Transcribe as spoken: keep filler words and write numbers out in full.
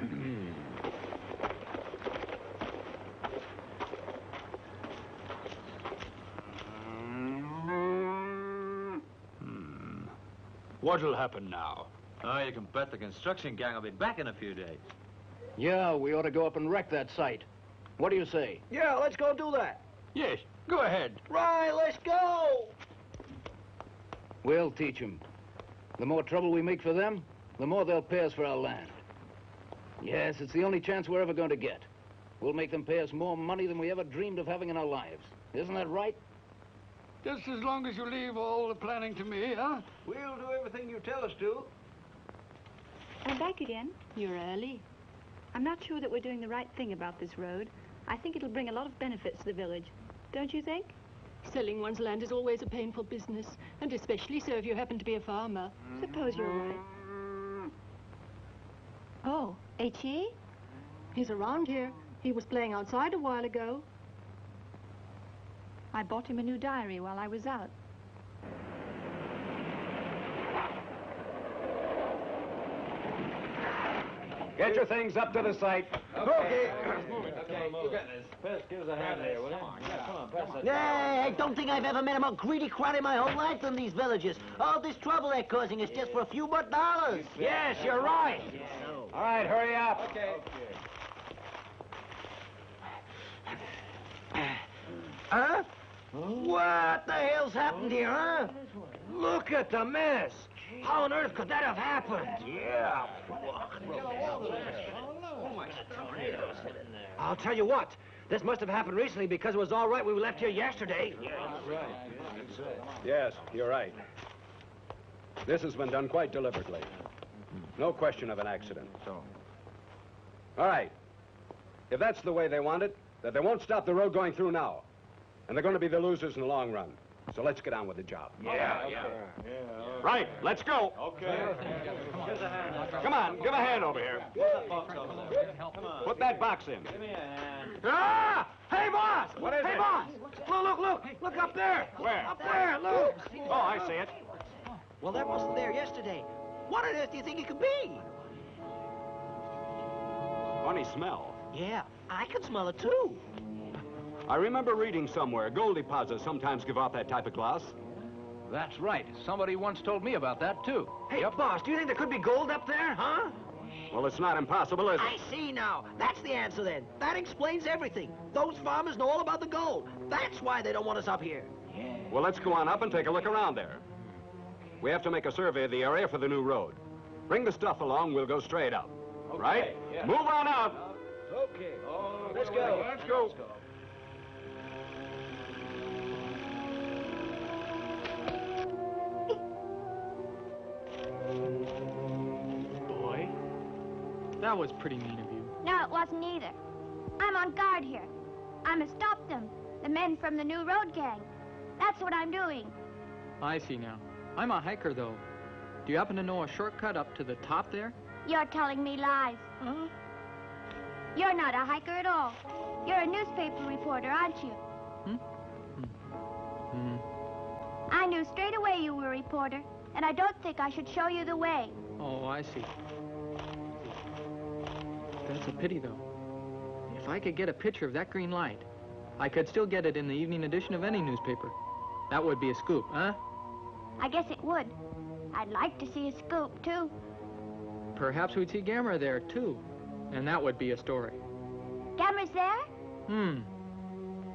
Hmm. What'll happen now? Oh, you can bet the construction gang will be back in a few days. Yeah, we ought to go up and wreck that site. What do you say? Yeah, let's go do that. Yes, go ahead. Right, let's go. We'll teach them. The more trouble we make for them, the more they'll pay us for our land. Yes, it's the only chance we're ever going to get. We'll make them pay us more money than we ever dreamed of having in our lives. Isn't that right? Just as long as you leave all the planning to me, huh? We'll do everything you tell us to. I'm back again. You're early. I'm not sure that we're doing the right thing about this road. I think it'll bring a lot of benefits to the village. Don't you think? Selling one's land is always a painful business, and especially so if you happen to be a farmer. Suppose you're right. Oh, H.E.? He's around here. He was playing outside a while ago. I bought him a new diary while I was out. Get your things up to the site. Okay. Okay, you got this. First, give us a hand there, will you? Yeah, come on, pass that. Yeah, I don't think I've ever met a more greedy crowd in my whole life than these villagers. All this trouble they're causing is just for a few more dollars. Yes, you're right. All right, hurry up. Okay. Huh? What the hell's happened here, huh? Look at the mess. How on earth could that have happened? Yeah. I'll tell you what. This must have happened recently because it was all right when we left here yesterday. Yes, you're right. This has been done quite deliberately. No question of an accident. All right. If that's the way they want it, then they won't stop the road going through now. And they're going to be the losers in the long run. So let's get on with the job. Yeah, yeah. Right, let's go. Okay. Come on, give a hand over here. Put that box in. Give me a hand. Ah! Hey, boss! What is hey, it? boss! Look, look, look! Look up there! Where? Up there, look! Oh, I see it. Well, that wasn't there yesterday. What on earth do you think it could be? Funny smell. Yeah, I can smell it too. I remember reading somewhere gold deposits sometimes give off that type of gloss. That's right. Somebody once told me about that, too. Hey, boss, do you think there could be gold up there, huh? Well, it's not impossible, is I it? see now. That's the answer then. That explains everything. Those farmers know all about the gold. That's why they don't want us up here. Well, let's go on up and take a look around there. We have to make a survey of the area for the new road. Bring the stuff along, we'll go straight up. Okay, Right? yeah. Move on out. Okay. Oh, Let's go. Let's go. Boy, that was pretty mean of you. No, it wasn't either. I'm on guard here. I'm to stop them, the men from the new road gang. That's what I'm doing. I see now. I'm a hiker, though. Do you happen to know a shortcut up to the top there? You're telling me lies. Huh? You're not a hiker at all. You're a newspaper reporter, aren't you? Hmm? Hmm. I knew straight away you were a reporter, and I don't think I should show you the way. Oh, I see. That's a pity, though. If I could get a picture of that green light, I could still get it in the evening edition of any newspaper. That would be a scoop, huh? I guess it would. I'd like to see a scoop, too. Perhaps we'd see Gamera there, too. And that would be a story. Gamera's there? Hmm.